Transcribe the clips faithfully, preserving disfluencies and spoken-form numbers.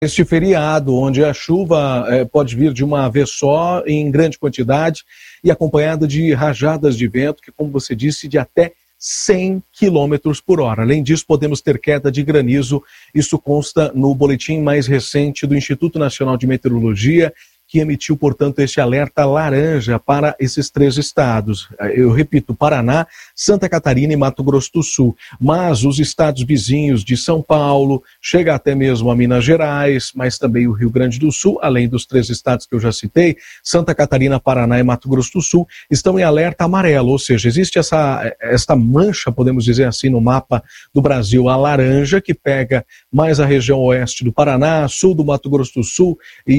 Este feriado, onde a chuva eh, pode vir de uma vez só, em grande quantidade, e acompanhada de rajadas de vento, que, como você disse, de até cem quilômetros por hora. Além disso, podemos ter queda de granizo. Isso consta no boletim mais recente do Instituto Nacional de Meteorologia, que emitiu, portanto, este alerta laranja para esses três estados. Eu repito, Paraná, Santa Catarina e Mato Grosso do Sul. Mas os estados vizinhos de São Paulo, chega até mesmo a Minas Gerais, mas também o Rio Grande do Sul, além dos três estados que eu já citei, Santa Catarina, Paraná e Mato Grosso do Sul, estão em alerta amarelo, ou seja, existe essa, essa mancha, podemos dizer assim, no mapa do Brasil, a laranja, que pega mais a região oeste do Paraná, sul do Mato Grosso do Sul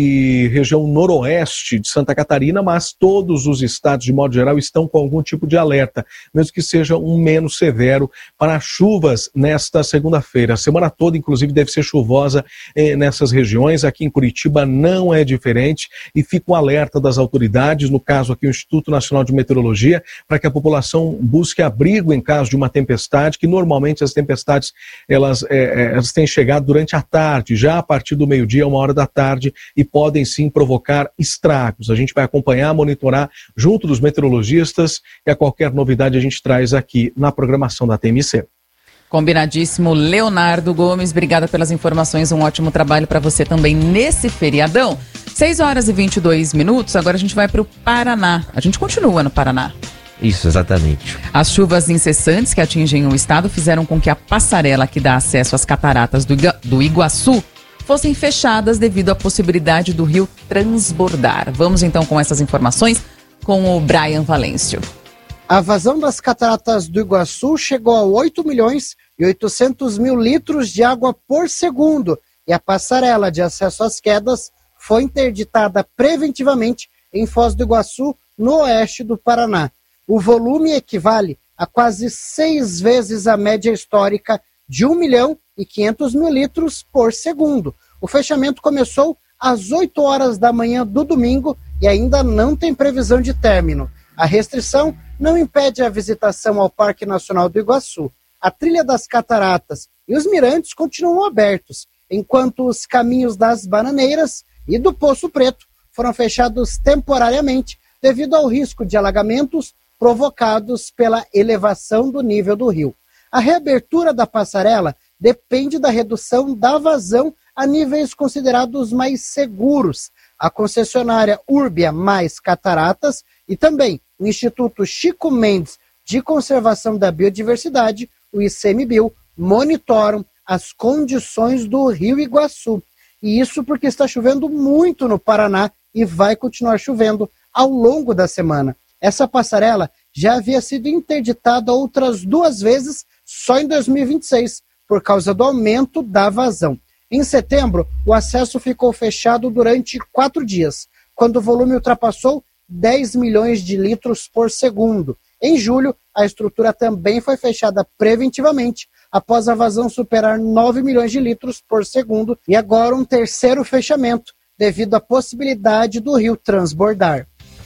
e região noroeste de Santa Catarina, mas todos os estados, de modo geral, estão com algum tipo de alerta, mesmo que seja um menos severo, para chuvas nesta segunda-feira. A semana toda, inclusive, deve ser chuvosa eh, nessas regiões. Aqui em Curitiba não é diferente e fica um alerta das autoridades, no caso aqui o Instituto Nacional de Meteorologia, para que a população busque abrigo em caso de uma tempestade, que normalmente as tempestades elas, eh, elas têm chegado durante a tarde, já a partir do meio-dia, uma hora da tarde, e podem sim provocar estragos. A gente vai acompanhar, monitorar junto dos meteorologistas e a qualquer novidade a gente traz aqui na programação da T M C. Combinadíssimo. Leonardo Gomes, obrigada pelas informações, um ótimo trabalho para você também nesse feriadão. seis horas e vinte e dois minutos, agora a gente vai para o Paraná. A gente continua no Paraná. Isso, exatamente. As chuvas incessantes que atingem o estado fizeram com que a passarela que dá acesso às cataratas do, Iga- do Iguaçu fossem fechadas devido à possibilidade do rio transbordar. Vamos então com essas informações com o Brian Valêncio. A vazão das cataratas do Iguaçu chegou a oito milhões e oitocentos mil litros de água por segundo e a passarela de acesso às quedas foi interditada preventivamente em Foz do Iguaçu, no oeste do Paraná. O volume equivale a quase seis vezes a média histórica de um milhão e quinhentos mil litros por segundo. O fechamento começou às oito horas da manhã do domingo e ainda não tem previsão de término. A restrição não impede a visitação ao Parque Nacional do Iguaçu. A trilha das cataratas e os mirantes continuam abertos, enquanto os caminhos das Bananeiras e do Poço Preto foram fechados temporariamente devido ao risco de alagamentos provocados pela elevação do nível do rio. A reabertura da passarela depende da redução da vazão a níveis considerados mais seguros. A concessionária Urbia mais Cataratas e também o Instituto Chico Mendes de Conservação da Biodiversidade, o ICMBio, monitoram as condições do Rio Iguaçu. E isso porque está chovendo muito no Paraná e vai continuar chovendo ao longo da semana. Essa passarela já havia sido interditada outras duas vezes só em dois mil e vinte e seis, por causa do aumento da vazão. Em setembro, o acesso ficou fechado durante quatro dias, quando o volume ultrapassou dez milhões de litros por segundo. Em julho, a estrutura também foi fechada preventivamente, após a vazão superar nove milhões de litros por segundo, e agora um terceiro fechamento, devido à possibilidade do rio transbordar.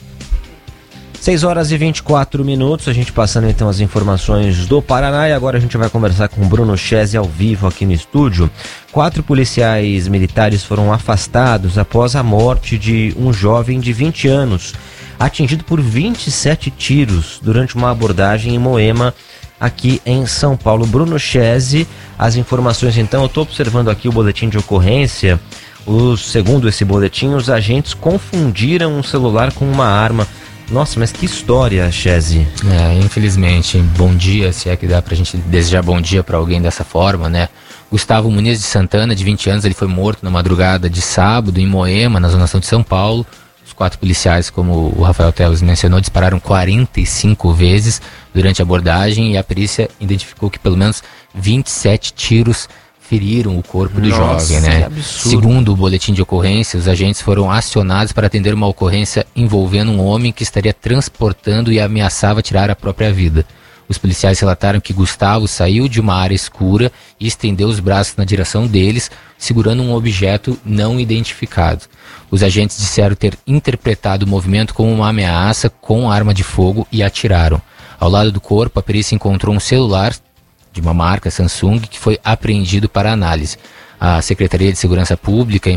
seis horas e vinte e quatro minutos, a gente passando então as informações do Paraná e agora a gente vai conversar com o Bruno Chese ao vivo aqui no estúdio. Quatro policiais militares foram afastados após a morte de um jovem de vinte anos, atingido por vinte e sete tiros durante uma abordagem em Moema, aqui em São Paulo. Bruno Chese, as informações então, eu estou observando aqui o boletim de ocorrência. Os, segundo esse boletim, os agentes confundiram um celular com uma arma. Nossa, mas que história, Chese. É, infelizmente. Bom dia, se é que dá pra gente desejar bom dia pra alguém dessa forma, né? Gustavo Muniz de Santana, de vinte anos, ele foi morto na madrugada de sábado em Moema, na zona sul de São Paulo. Os quatro policiais, como o Rafael Teles mencionou, dispararam quarenta e cinco vezes durante a abordagem e a perícia identificou que pelo menos vinte e sete tiros feriram o corpo do Nossa, jovem, né? Segundo o boletim de ocorrência, os agentes foram acionados para atender uma ocorrência envolvendo um homem que estaria transportando e ameaçava tirar a própria vida. Os policiais relataram que Gustavo saiu de uma área escura e estendeu os braços na direção deles, segurando um objeto não identificado. Os agentes disseram ter interpretado o movimento como uma ameaça com arma de fogo e atiraram. Ao lado do corpo, a perícia encontrou um celular de uma marca Samsung que foi apreendido para análise. a Secretaria de Segurança Pública